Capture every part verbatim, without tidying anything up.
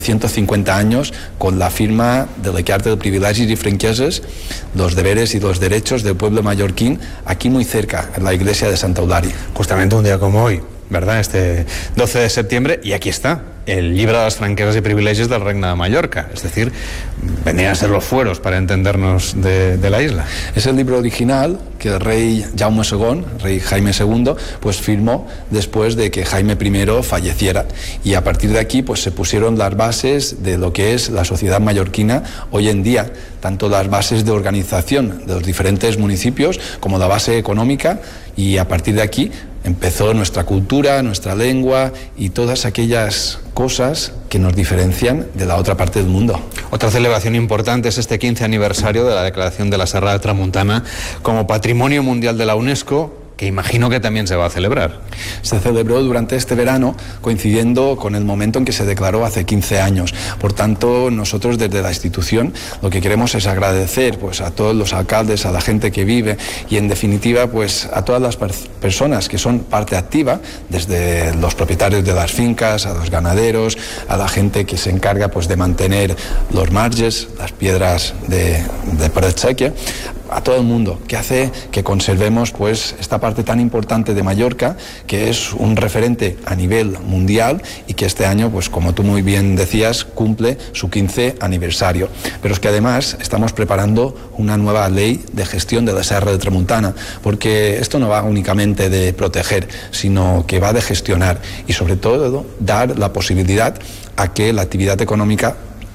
ciento cincuenta años con la firma de la Carta de Privilegios y Franqueses, los deberes y los derechos del pueblo mallorquín, aquí muy cerca, en la iglesia de Santa Eulalia. Justamente un día como hoy, ¿verdad? Este doce de septiembre, y aquí está, el llibre de les franqueses i privilegis del Regne de Mallorca, es decir, venían a ser los fueros para entendernos de, de la isla. Es el libro original que el rey Jaume segundo, rey Jaime segundo, pues firmó después de que Jaime primero falleciera, y a partir de aquí pues se pusieron las bases de lo que es la sociedad mallorquina hoy en día, tanto las bases de organización de los diferentes municipios como la base económica, y a partir de aquí empezó nuestra cultura, nuestra lengua y todas aquellas cosas que nos diferencian de la otra parte del mundo. Otra celebración importante es este quince aniversario de la declaración de la Serra de Tramuntana como Patrimonio Mundial de la UNESCO, que imagino que también se va a celebrar. Se celebró durante este verano, coincidiendo con el momento en que se declaró hace quince años. Por tanto, nosotros desde la institución lo que queremos es agradecer pues, a todos los alcaldes, a la gente que vive y en definitiva pues, a todas las personas que son parte activa, desde los propietarios de las fincas, a los ganaderos, a la gente que se encarga pues, de mantener los marges, las piedras de, de pared seca, a todo el mundo, que hace que conservemos pues esta parte tan importante de Mallorca, que es un referente a nivel mundial y que este año, pues como tú muy bien decías, cumple su quince aniversario. Pero es que además estamos preparando una nueva ley de gestión de la Serra de Tramuntana, porque esto no va únicamente de proteger, sino que va de gestionar y sobre todo dar la posibilidad a que la actividad económica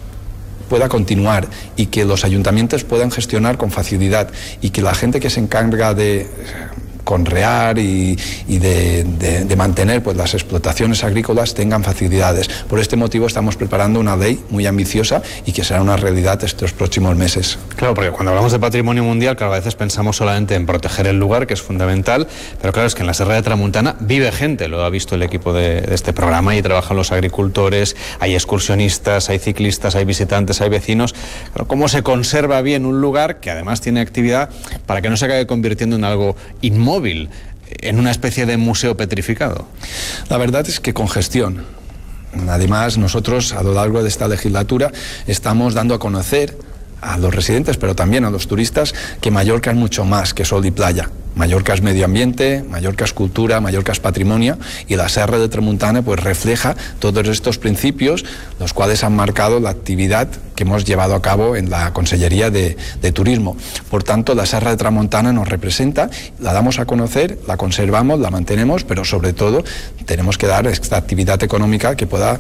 pueda continuar y que los ayuntamientos puedan gestionar con facilidad y que la gente que se encarga de conrear y, y de, de, de mantener pues, las explotaciones agrícolas tengan facilidades. Por este motivo estamos preparando una ley muy ambiciosa y que será una realidad estos próximos meses. Claro, porque cuando hablamos de patrimonio mundial, claro, a veces pensamos solamente en proteger el lugar, que es fundamental, pero claro, es que en la Serra de Tramuntana vive gente, lo ha visto el equipo de, de este programa, y trabajan los agricultores, hay excursionistas, hay ciclistas, hay visitantes, hay vecinos. Claro, ¿cómo se conserva bien un lugar que además tiene actividad para que no se acabe convirtiendo en algo inmóvil, en una especie de museo petrificado? La verdad es que con gestión. Además, nosotros a lo largo de esta legislatura estamos dando a conocer a los residentes, pero también a los turistas, que Mallorca es mucho más que sol y playa. Mallorca es medio ambiente, Mallorca es cultura, Mallorca es patrimonio, y la Serra de Tramuntana pues refleja todos estos principios, los cuales han marcado la actividad que hemos llevado a cabo en la Consellería de, de Turismo. Por tanto, la Serra de Tramuntana nos representa, la damos a conocer, la conservamos, la mantenemos, pero sobre todo tenemos que dar esta actividad económica que pueda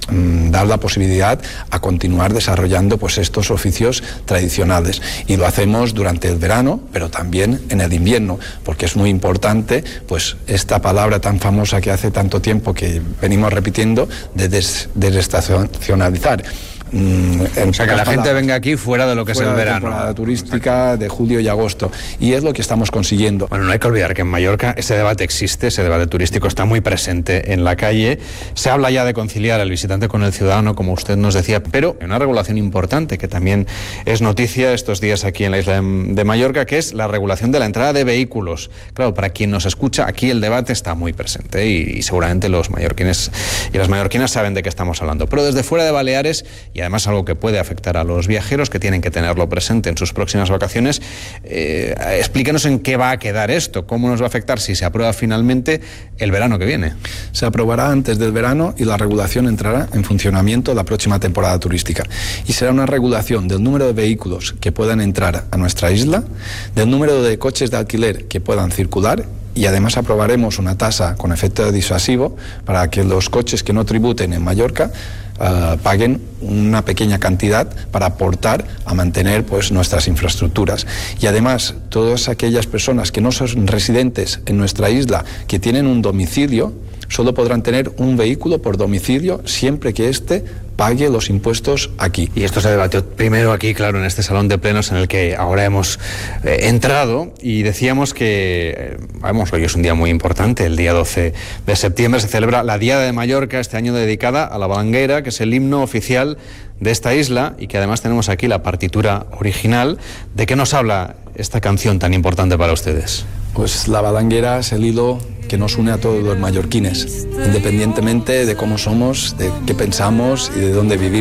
dar la posibilidad a continuar desarrollando pues estos oficios tradicionales, y lo hacemos durante el verano pero también en el invierno, porque es muy importante pues esta palabra tan famosa que hace tanto tiempo que venimos repitiendo de des, desestacionalizar. Mm, o sea, que la gente venga aquí fuera de lo que es el verano. La temporada turística de julio y agosto, y es lo que estamos consiguiendo. Bueno, no hay que olvidar que en Mallorca ese debate existe, ese debate turístico está muy presente en la calle. Se habla ya de conciliar al visitante con el ciudadano, como usted nos decía, pero hay una regulación importante que también es noticia estos días aquí en la isla de Mallorca, que es la regulación de la entrada de vehículos. Claro, para quien nos escucha, aquí el debate está muy presente y, y seguramente los mallorquines y las mallorquinas saben de qué estamos hablando. Pero desde fuera de Baleares, y además algo que puede afectar a los viajeros, que tienen que tenerlo presente en sus próximas vacaciones, eh, explíquenos en qué va a quedar esto, cómo nos va a afectar si se aprueba finalmente el verano que viene. Se aprobará antes del verano y la regulación entrará en funcionamiento la próxima temporada turística, y será una regulación del número de vehículos que puedan entrar a nuestra isla, del número de coches de alquiler que puedan circular, y además aprobaremos una tasa con efecto disuasivo para que los coches que no tributen en Mallorca Uh, paguen una pequeña cantidad para aportar a mantener pues nuestras infraestructuras. Y además, todas aquellas personas que no son residentes en nuestra isla, que tienen un domicilio, solo podrán tener un vehículo por domicilio siempre que éste pague los impuestos aquí. Y esto se debatió primero aquí, claro, en este salón de plenos en el que ahora hemos eh, entrado, y decíamos que, eh, vamos, hoy es un día muy importante, el día doce de septiembre se celebra la Diada de Mallorca, este año dedicada a la Balanguera, que es el himno oficial de esta isla, y que además tenemos aquí la partitura original. ¿De qué nos habla esta canción tan importante para ustedes? Pues la Balanguera es el hilo que nos une a todos los mallorquines, independientemente de cómo somos, de qué pensamos y de dónde vivimos.